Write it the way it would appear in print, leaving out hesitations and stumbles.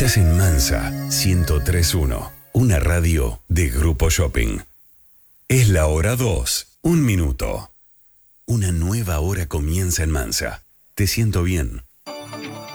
Estás en Mansa 1031, una radio de Grupo Shopping. Es la hora 2, 1 minuto. Una nueva hora comienza en Mansa. Te siento bien.